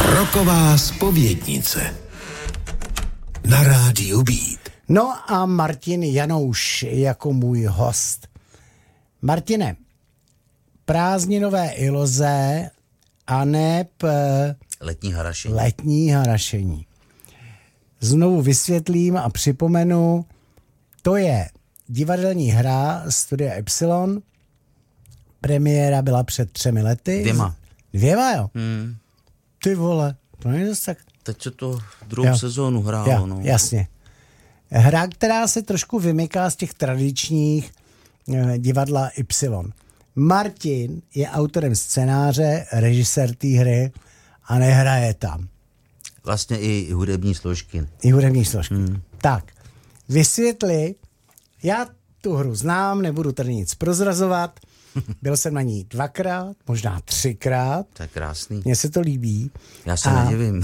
Roková zpovědnice na rádiu Beat. No a Martin Janouš jako můj host. Martine, prázdninové iluze aneb letní harašení. Znovu vysvětlím a připomenu, to je divadelní hra Studia Y. Premiéra byla před 3 lety. 2, jo? Ty vole, to není zase tak. Teď se to druhou sezónu hrálo. No. Jasně. Hra, která se trošku vymyká z těch tradičních divadla Y. Martin je autorem scénáře, režisér té hry a nehraje tam. Vlastně i hudební složky. Tak, vysvětli, já tu hru znám, nebudu tady nic prozrazovat, byl jsem na ní 2krát, možná 3krát. To je krásný. Mně se to líbí. Já se nedivím.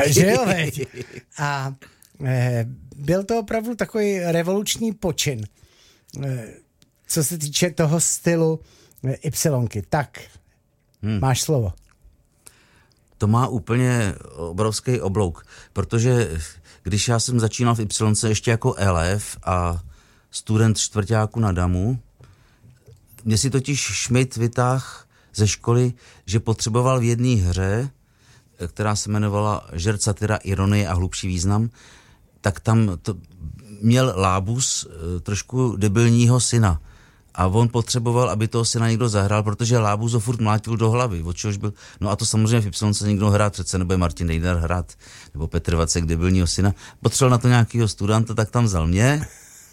A byl to opravdu takový revoluční počin, co se týče toho stylu Ypsilonky. Tak, máš slovo. To má úplně obrovský oblouk, protože když já jsem začínal v Ypsilonce ještě jako elef a student čtvrťáku na Damu, mě si totiž Schmidt vytáhl ze školy, že potřeboval v jedné hře, která se jmenovala Žert, satyra, ironie a hlubší význam, tak tam to měl Lábus trošku debilního syna. A on potřeboval, aby toho syna někdo zahrál, protože Lábus ho furt mlátil do hlavy, od čehož byl. No a to samozřejmě v Ypsilonce někdo hrát, přece nebude Martin Nejdar hrát, nebo Petr Vacek debilního syna. Potřeboval na to nějakýho studenta, tak tam vzal mě.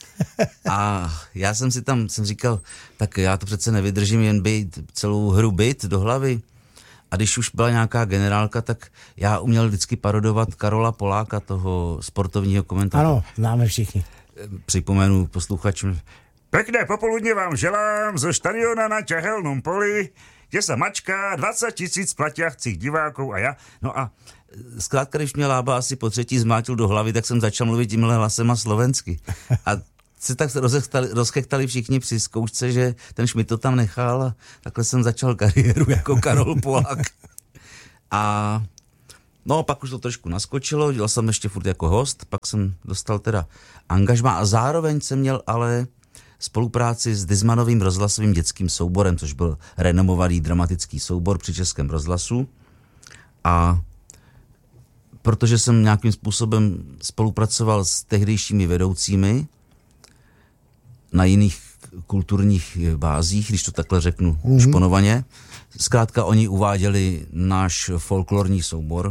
A já jsem říkal, tak já to přece nevydržím jen být celou hru byt do hlavy. A když už byla nějaká generálka, tak já uměl vždycky parodovat Karola Poláka, toho sportovního komentátora. Ano, známe všichni. Připomenu posluchačům. Pekné popoludne vám želám zo štadiona na ťahelnom poli, kde sa mačká 20 000 platiacich divákov a ja. No a zkrátka, když mě Lába asi po 3. zmátil do hlavy, tak jsem začal mluvit tímhle hlasem a slovensky. A se tak rozchechtali všichni při zkoušce, že ten Schmidt to tam nechal a takhle jsem začal kariéru jako Karol Polák. A no, pak už to trošku naskočilo, dělal jsem ještě furt jako host, pak jsem dostal teda angažmá a zároveň jsem měl ale spolupráci s Dizmanovým rozhlasovým dětským souborem, což byl renomovaný dramatický soubor při Českém rozhlasu. A protože jsem nějakým způsobem spolupracoval s tehdejšími vedoucími na jiných kulturních bázích, když to takhle řeknu šponovaně, zkrátka oni uváděli náš folklorní soubor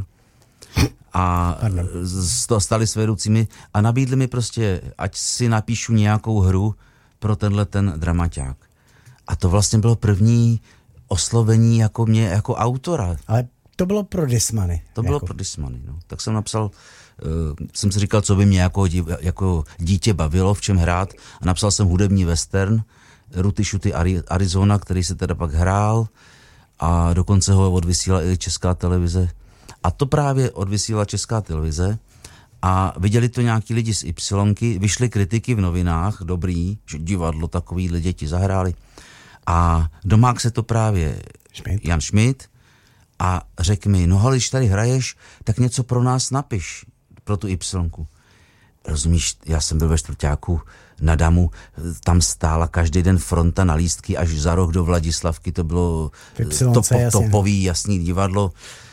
a stali s vedoucími a nabídli mi prostě, ať si napíšu nějakou hru pro tenhle ten dramaťák. A to vlastně bylo první oslovení jako mě, jako autora. Ale to bylo pro Dismany. Bylo pro Dismany, no. Tak jsem napsal, jsem si říkal, co by mě jako dítě bavilo, v čem hrát. A napsal jsem hudební western Ruty Šuty Arizona, který se teda pak hrál a dokonce ho odvysílala i Česká televize. A to právě odvysílala Česká televize a viděli to nějaký lidi z Ypsilonky, vyšly kritiky v novinách, dobrý, že divadlo takovýhle děti zahráli. A domák se to právě Jan Schmidt a řekl mi, no ale když tady hraješ, tak něco pro nás napiš, pro tu Ypsilonku. Rozumíš, já jsem byl ve čtvrťáku na Damu, tam stála každý den fronta na lístky až za roh do Vladislavky, to bylo topový jasný divadlo.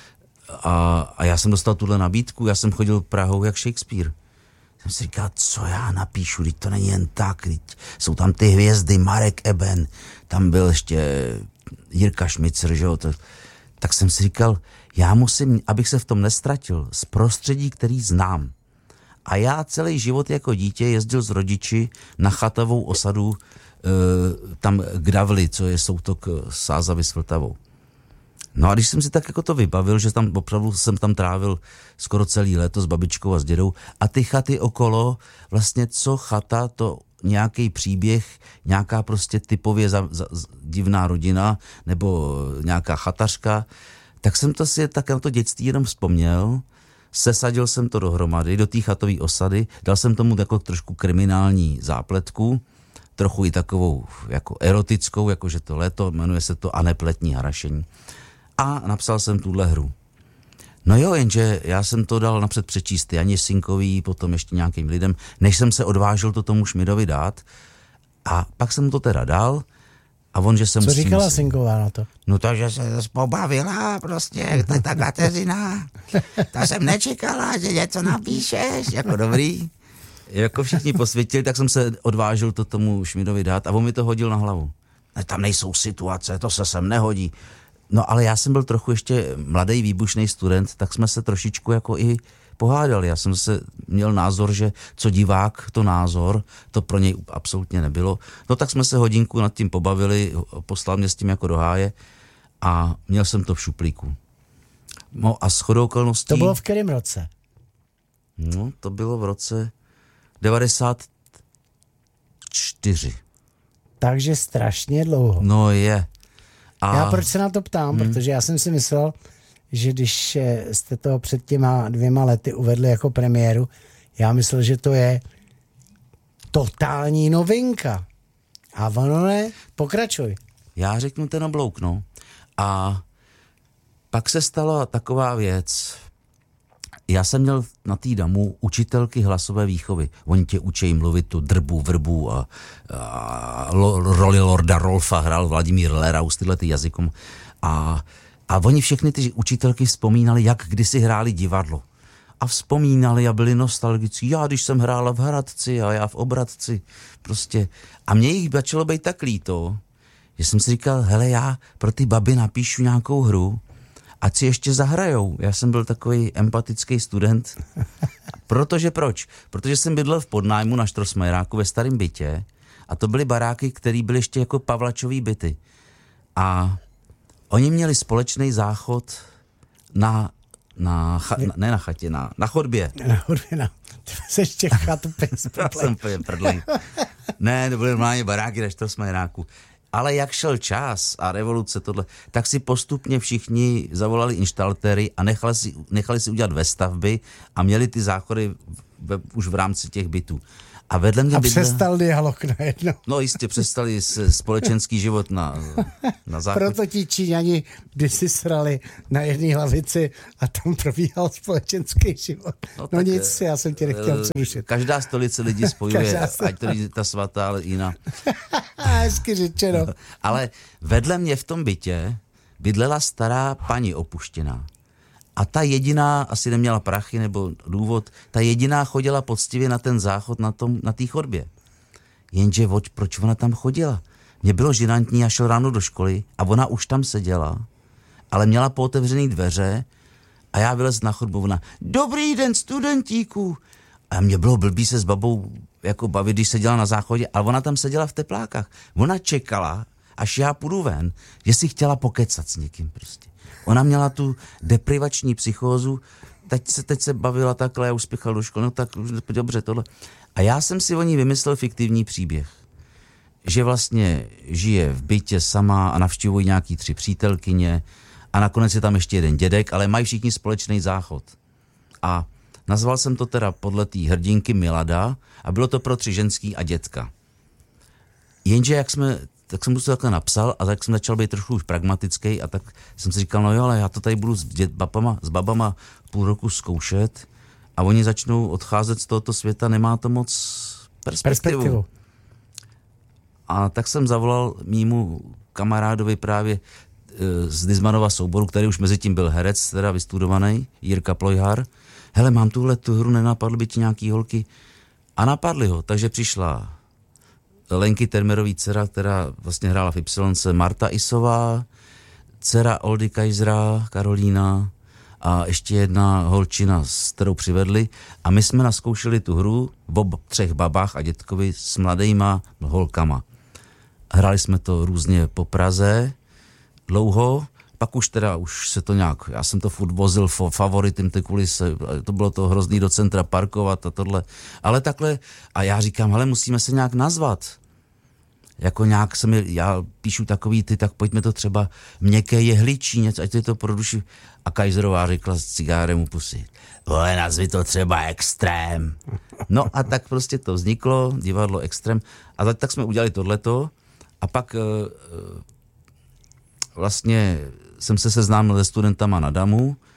A já jsem dostal tuhle nabídku, já jsem chodil Prahou jak Shakespeare. Jsem si říkal, co já napíšu, teď to není jen tak, teď jsou tam ty hvězdy, Marek Eben, tam byl ještě Jirka Šmicer, že jo, tak jsem si říkal, já musím, abych se v tom nestratil, z prostředí, který znám. A já celý život jako dítě jezdil s rodiči na chatovou osadu tam k Davli, co je soutok Sázavy s Vltavou. No a když jsem si tak jako to vybavil, že tam opravdu jsem tam trávil skoro celý léto s babičkou a s dědou a ty chaty okolo, vlastně co chata, to nějaký příběh, nějaká prostě typově divná rodina nebo nějaká chatařka, tak jsem to si tak na to dětství jenom vzpomněl, sesadil jsem to dohromady, do té chatové osady, dal jsem tomu jako trošku kriminální zápletku, trochu i takovou jako erotickou, jakože to léto, jmenuje se to Aneb letní harašení. A napsal jsem tuhle hru. No jo, jenže já jsem to dal napřed přečíst Janě Sinkový, potom ještě nějakým lidem, než jsem se odvážil to tomu Šmidovi dát. A pak jsem to teda dal a on, že jsem... Co říkala Sinková na to? No to, že se pobavila prostě, ta Kateřina. Ta jsem nečekala, že něco napíšeš, jako dobrý. Jako všichni posvětili, tak jsem se odvážil to tomu Šmidovi dát a on mi to hodil na hlavu. Ne, tam nejsou situace, to se sem nehodí. No ale já jsem byl trochu ještě mladý, výbušný student, tak jsme se trošičku jako i pohádali. Já jsem se měl názor, že co divák, to názor, to pro něj absolutně nebylo. No tak jsme se hodinku nad tím pobavili, poslal mě s tím jako do háje a měl jsem to v šuplíku. No a shodou okolností... To bylo v kterém roce? No, to bylo v roce 94. Takže strašně dlouho. No je. A... Já proč se na to ptám? Protože já jsem si myslel, že když jste to před těma 2 lety uvedli jako premiéru, já myslel, že to je totální novinka. A ono ne, pokračuj. Já řeknu ten oblouk, no. A pak se stala taková věc. Já jsem měl na té damu učitelky hlasové výchovy. Oni tě učejí mluvit tu drbu, vrbu a roli Lorda Rolfa hrál Vladimír Leraus, tyhle ty jazykom. A oni všechny ty učitelky vzpomínali, jak kdysi hráli divadlo. A vzpomínali a byli nostalgici. Já, když jsem hrála v Hradci a já v Obradci. Prostě. A mě jich začalo být tak líto, že jsem si říkal, hele, já pro ty baby napíšu nějakou hru, ať si ještě zahrajou. Já jsem byl takový empatický student. Protože proč? Protože jsem bydlel v podnájmu na Štrosmajeráku ve starém bytě a to byly baráky, které byly ještě jako Pavlačový byty. A oni měli společný záchod na chodbě. Na chodbě, ty jsi ještě chatu pes. Já jsem prdlej. Ne, to byly normálně baráky na Štrosmajeráku. Ale jak šel čas a revoluce tohle, tak si postupně všichni zavolali inštaltéry a nechali si udělat vestavby a měli ty záchody už v rámci těch bytů. A vedle mě přestal dialog najednou. No jistě, přestali společenský život na záchod. Proto ti Číňani kdysi srali na jedné hlavici a tam probíhal společenský život. No nic, já jsem tě nechtěl přerušit. Každá stolice lidi spojuje, ať to není ta svatá, ale jiná. Hezky řečeno. Ale vedle mě v tom bytě bydlela stará paní opuštěná. A ta jediná, asi neměla prachy nebo důvod, ta jediná chodila poctivě na ten záchod na té chodbě. Jenže proč ona tam chodila? Mně bylo žinantní, já šel ráno do školy a ona už tam seděla, ale měla pootevřený dveře a já vylez na chodbu. Ona, dobrý den, studentíku. A mě bylo blbý se s babou jako bavit, když seděla na záchodě, ale ona tam seděla v teplákách. Ona čekala, až já půjdu ven, že si chtěla pokecat s někým prostě. Ona měla tu deprivační psychózu, teď se bavila takhle, já už spěchal do školy, no tak už dobře tohle. A já jsem si o ní vymyslel fiktivní příběh. Že vlastně žije v bytě sama a navštěvují nějaký 3 přítelkyně a nakonec je tam ještě jeden dědek, ale mají všichni společný záchod. A nazval jsem to teda podle té hrdinky Milada a bylo to pro 3 ženský a dětka. Jenže tak jsem to takhle napsal a tak jsem začal být trošku už pragmatický a tak jsem si říkal, no jo, ale já to tady budu s babama půl roku zkoušet a oni začnou odcházet z tohoto světa, nemá to moc perspektivu. A tak jsem zavolal mýmu kamarádovi právě z Dizmanova souboru, který už mezi tím byl herec, teda vystudovaný, Jirka Plojhar. Hele, mám tu hru, nenapadly by ti nějaký holky? A napadly ho, takže přišla Lenky Termerový dcera, která vlastně hrála v Ypsilonce, Marta Isová, dcera Oldy Kaisera, Karolína a ještě jedna holčina, s kterou přivedli. A my jsme naskoušeli tu hru v 3 babách a dětkovi s mladejma holkama. Hráli jsme to různě po Praze dlouho, pak už se to nějak, já jsem to furt vozil favoritem ty kulisy, to bylo to hrozný do centra parkovat a tohle, ale takhle, a já říkám, hele, musíme se nějak nazvat. Jako nějak já píšu takový tak pojďme to třeba měkké jehličí, něco, ať to produší. A Kaiserová řekla s cigárem u pusy, vole, nazvi to třeba Extrém. No a tak prostě to vzniklo, divadlo Extrém, a tak jsme udělali tohleto a pak vlastně jsem se seznámil se studentama na Damu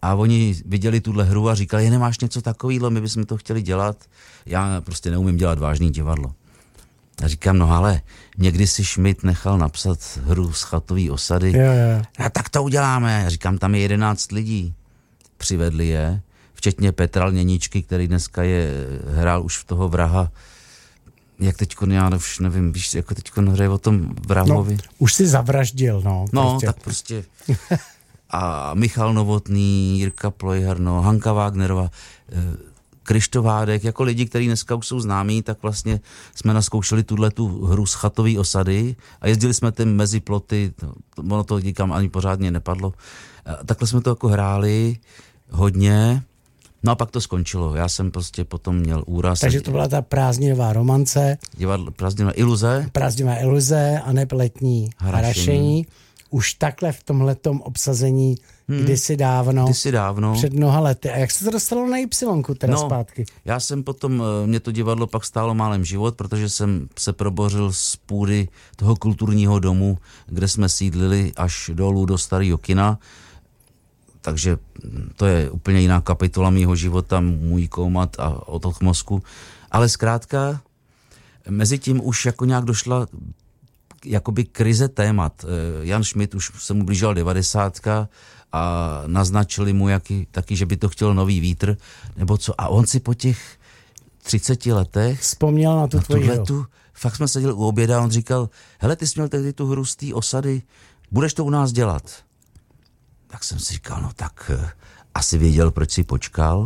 A oni viděli tuhle hru a říkali, nemáš něco takového, my bychom to chtěli dělat. Já prostě neumím dělat vážný divadlo. A říkám, no ale někdy si Schmidt nechal napsat hru z chatový osady. Jo. A tak to uděláme. Já říkám, tam je 11 lidí. Přivedli je, včetně Petra Lněničky, který dneska hrál už v toho vraha. Jak teďko, já už nevím, víš, jako teďko hraje o tom vrahovi. No, už si zavraždil, no. No, prostě. tak prostě. A Michal Novotný, Jirka Plojhar, Hanka Wagnerová, Krištof Hádek, jako lidi, kteří dneska už jsou známí, tak vlastně jsme naskoušeli tu hru z chatový osady a jezdili jsme tím mezi ploty, ono to nikam ani pořádně nepadlo. Takhle jsme to jako hráli hodně, no a pak to skončilo. Já jsem prostě potom měl úraz. Takže to byla ta prázdninová romance. Prázdninová iluze. Prázdninová iluze a neb letní harašení. Už takhle v tomhletom obsazení kdysi dávno. Před mnoha lety. A jak se to dostalo na Y teda zpátky? Já jsem potom, mě to divadlo pak stálo málem život, protože jsem se probořil z půdy toho kulturního domu, kde jsme sídlili až dolů do starého kina. Takže to je úplně jiná kapitola mýho života, můj koumat a otok mozku. Ale zkrátka, mezi tím už jako nějak došla jakoby krize témat. Jan Schmidt už se mu blížila 90 a naznačili mu taky, že by to chtěl nový vítr, nebo co. A on si po těch 30 letech vzpomněl na tu tvoji hru. Fakt jsme seděli u oběda a on říkal, hele, ty jsi měl tehdy tu hru z té osady, budeš to u nás dělat? Tak jsem si říkal, no tak asi věděl, proč si počkal.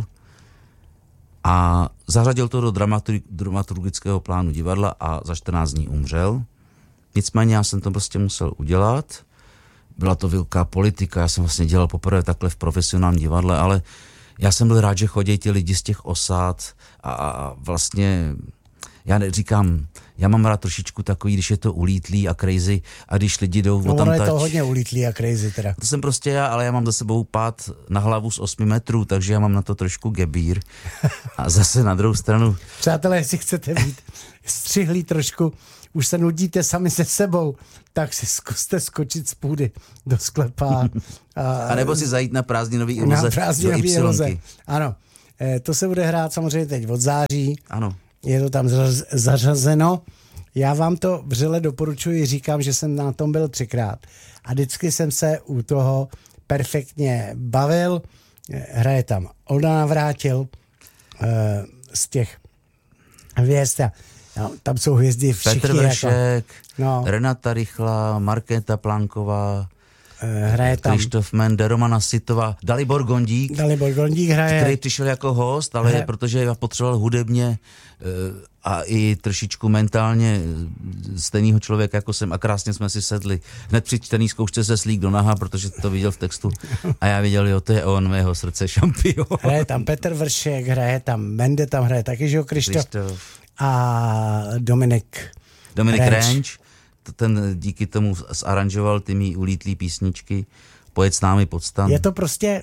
A zařadil to do dramaturgického plánu divadla a za 14 dní umřel. Nicméně já jsem to prostě musel udělat. Byla to velká politika, já jsem vlastně dělal poprvé takhle v profesionálním divadle, ale já jsem byl rád, že chodí ti lidi z těch osád a vlastně, já říkám, já mám rád trošičku takový, když je to ulítlý a crazy a když lidi jdou o tam je to hodně ulítlý a crazy teda. To jsem prostě já, ale já mám za sebou pád na hlavu z 8 metrů, takže já mám na to trošku gebír. A zase na druhou stranu. Přátelé, jestli chcete být střihlí trošku, už se nudíte sami se sebou, tak si zkuste skočit z půdy do sklepa. A nebo si zajít na prázdninový iluze. Na prázdninový iluze. Ano. To se bude hrát samozřejmě teď od září. Ano. Je to tam zařazeno. Já vám to vřele doporučuji, říkám, že jsem na tom byl 3krát. A vždycky jsem se u toho perfektně bavil. Hraje tam Olda Navrátil z těch hvězd. No, tam jsou hvězdy všichni. Petr Vršek, jako, Renata Rychlá, Markéta Planková, hraje tam Krištof Mende, Romana Sitová, Dalibor Gondík hraje, který přišel jako host, ale protože já potřeboval hudebně a i trošičku mentálně stejného člověka, jako jsem, a krásně jsme si sedli. Hned při čtený zkoušce se slík do naha, protože to viděl v textu a já viděl, jo, to je on, mého srdce šampion. Hraje tam Petr Vršek, hraje tam Mende, tam hraje taky, že jo, Krištof. A Dominik Renč, ten díky tomu zaranžoval ty mý ulítlý písničky, Pojď s námi pod stan. Je to prostě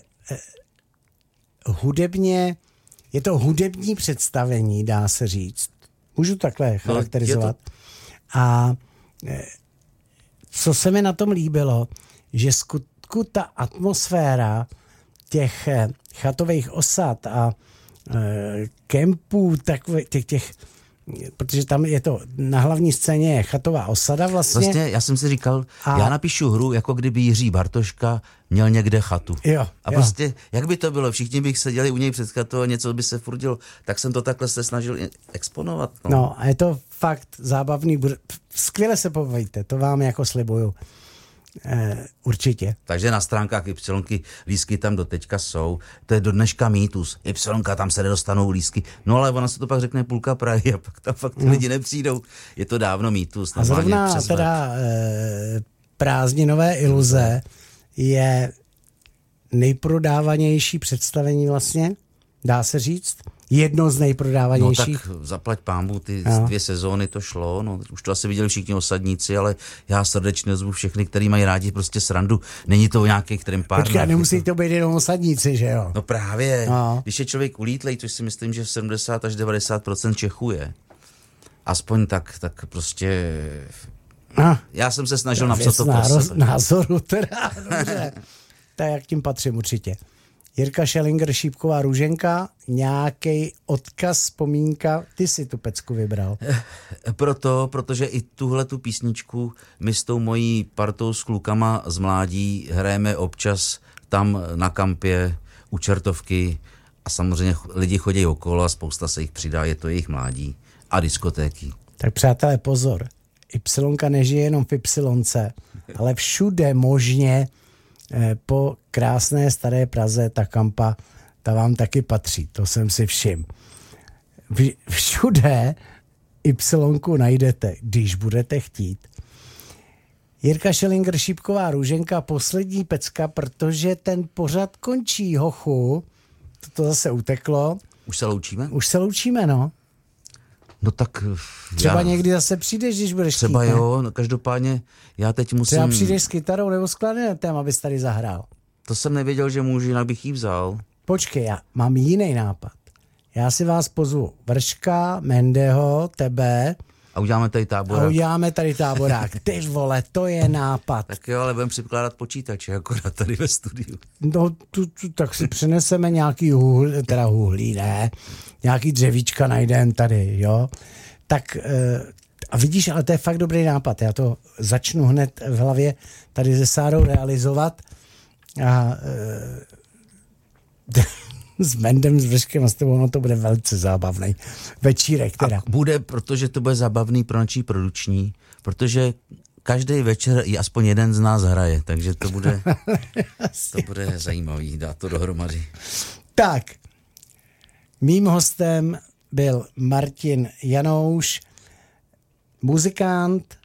hudebně, je to hudební představení, dá se říct. Můžu takhle charakterizovat. A co se mi na tom líbilo, že skutku ta atmosféra těch chatových osad a kempů, těch protože tam je to, na hlavní scéně je chatová osada vlastně. Já jsem si říkal, já napíšu hru, jako kdyby Jiří Bartoška měl někde chatu. Jo, prostě, jak by to bylo, všichni bych seděli u něj před chatou a něco by se furt dělo, tak jsem to takhle se snažil exponovat. No a je to fakt zábavný, skvěle se pobavíte, to vám jako slibuju. Určitě. Takže na stránkách Y lístky tam doteďka jsou. To je do dneška mýtus. Y, tam se nedostanou lístky. No ale ona se to pak řekne půlka Prahy a pak tam fakt lidi nepřijdou. Je to dávno mýtus. A zrovna teda prázdninové iluze je nejprodávanější představení vlastně, dá se říct. Jedno z nejprodávanějších. No tak zaplať pámbu, ty 2 sezóny to šlo, no už to asi viděli všichni osadníci, ale já srdečně zvu všechny, kteří mají rádi prostě srandu. Není to o nějakých trempárnách. Počkej, nemusí to být jenom osadníci, že jo? No právě, když je člověk ulítlej, což si myslím, že 70 až 90% Čechů je. Aspoň tak prostě... Já jsem se snažil napsat to pro sebe. Názoru teda, dobře. Tak jak tím patřím určitě. Jirka Schellinger, Šípková Růženka, nějaký odkaz, vzpomínka, ty si tu pecku vybral. Protože i tuhle tu písničku my s tou mojí partou s klukama z mládí hrajeme občas tam na kampě u Čertovky a samozřejmě lidi chodí okolo a spousta se jich přidá, je to jejich mládí a diskotéky. Tak přátelé, pozor, Ypsilonka nežije jenom v Ypsilonce, ale všude možně po krásné staré Praze ta kampa, ta vám taky patří, to jsem si všiml. Všude Ypsilonku najdete, když budete chtít. Jirka Schellinger, Šípková Růženka, poslední pecka, protože ten pořad končí, hochu. To zase uteklo. Už se loučíme? Už se loučíme, no. No tak třeba někdy zase přijdeš, když budeš třeba chtít, jo, no každopádně já teď musím... Třeba přijdeš s kytarou nebo s klarinetem, abys tady zahrál. To jsem nevěděl, že můžu, jinak bych jí vzal. Počkej, já mám jiný nápad. Já si vás pozvu Vrška, Mendeho, tebe. A uděláme tady táborák. Ty vole, to je nápad. Tak jo, ale budeme přikládat počítače, akorát tady ve studiu. No, tak si přineseme nějaký huhlí, ne, nějaký dřevíčka najdeme tady, jo. Tak, a vidíš, ale to je fakt dobrý nápad. Já to začnu hned v hlavě tady se Sárou realizovat a s Mendem, s Vrškem a s tebou, no to bude velice zábavný večírek teda. A bude, protože to bude zábavný pro naší produční, protože každý večer i aspoň jeden z nás hraje, takže to bude zajímavý, dát to dohromady. Tak, mým hostem byl Martin Janouš, muzikant,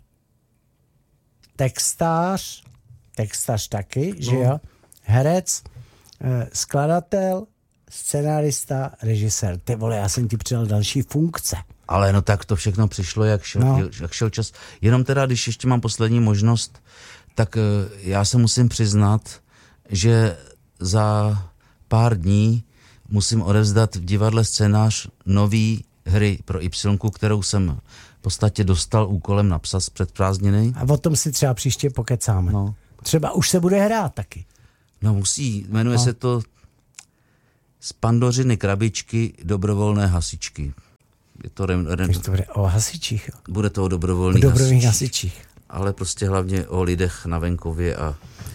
textář taky, že jo, herec, skladatel, scenárista, režisér. Ty vole, já jsem ti přidal další funkce. Ale no tak to všechno přišlo, jak šel čas. Jenom teda, když ještě mám poslední možnost, tak já se musím přiznat, že za pár dní musím odevzdat v divadle scénář nový hry pro Ypsilonku, kterou jsem v podstatě dostal úkolem napsat před prázdniny. A o tom si třeba příště pokecáme. No. Třeba už se bude hrát taky. No musí, jmenuje se to Z Pandořiny krabičky dobrovolné hasičky. Je to to bude o hasičích. Bude to o dobrovolných hasičích. Ale prostě hlavně o lidech na venkově a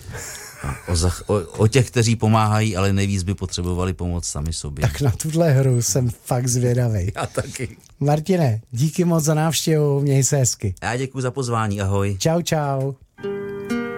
o těch, kteří pomáhají, ale nejvíc by potřebovali pomoc sami sobě. Tak na tuhle hru jsem fakt zvědavej. Já taky. Martine, díky moc za návštěvu, měj se hezky. Já děkuji za pozvání, ahoj. Čau.